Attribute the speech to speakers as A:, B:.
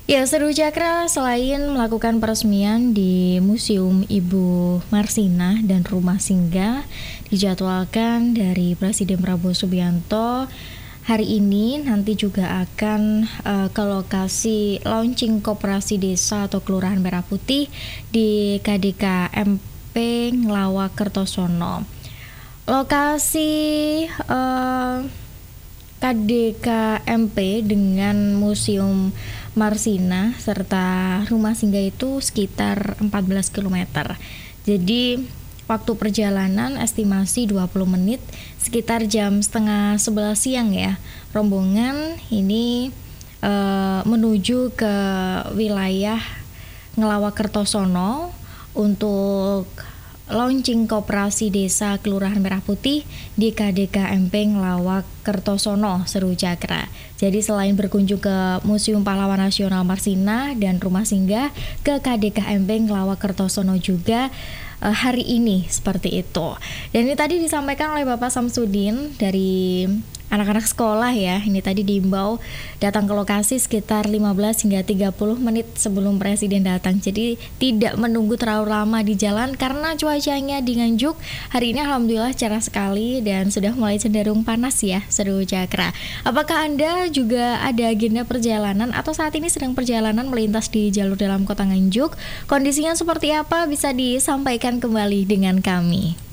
A: Ya, Seru Cakra selain melakukan peresmian di Museum Ibu Marsina dan Rumah Singgah, dijadwalkan dari Presiden Prabowo Subianto hari ini nanti juga akan ke lokasi launching Koperasi Desa atau Kelurahan Merah Putih di KDK MP Ngelawak Kertosono. Lokasi KDKMP dengan Museum Marsina serta Rumah Singgah itu sekitar 14 km. Jadi waktu perjalanan estimasi 20 menit, sekitar jam setengah 11 siang ya. Rombongan ini menuju ke wilayah Ngelawak Kertosono untuk launching Koperasi Desa Kelurahan Merah Putih di KDK MP Ngelawak Kertosono, Seru Cakra. Jadi selain berkunjung ke Museum Pahlawan Nasional Marsina dan Rumah Singgah, ke KDK MP Ngelawak Kertosono juga hari ini seperti itu. Dan ini tadi disampaikan oleh Bapak Samsudin dari anak-anak sekolah ya. Ini tadi diimbau datang ke lokasi sekitar 15 hingga 30 menit sebelum Presiden datang. Jadi tidak menunggu terlalu lama di jalan karena cuacanya di Nganjuk hari ini alhamdulillah cerah sekali dan sudah mulai cenderung panas ya, Seru Cakra. Apakah Anda juga ada agenda perjalanan atau saat ini sedang perjalanan melintas di jalur dalam kota Nganjuk? Kondisinya seperti apa bisa disampaikan kembali dengan kami.